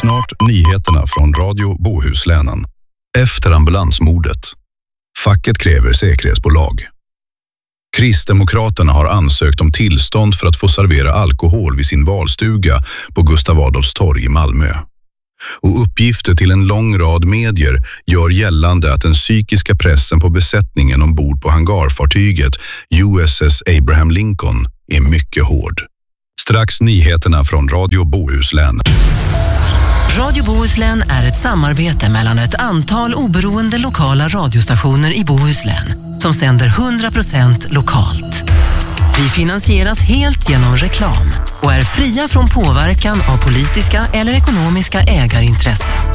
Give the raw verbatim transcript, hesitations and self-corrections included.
Snart nyheterna från Radio Bohuslänen. Efter ambulansmordet. Facket kräver säkerhetsbolag. Kristdemokraterna har ansökt om tillstånd för att få servera alkohol vid sin valstuga på Gustav Adolfs torg i Malmö. Och uppgifter till en lång rad medier gör gällande att den psykiska pressen på besättningen ombord på hangarfartyget U S S Abraham Lincoln är mycket hård. Strax nyheterna från Radio Bohuslän. Radio Bohuslän är ett samarbete mellan ett antal oberoende lokala radiostationer i Bohuslän som sänder hundra procent lokalt. Vi finansieras helt genom reklam och är fria från påverkan av politiska eller ekonomiska ägarintressen.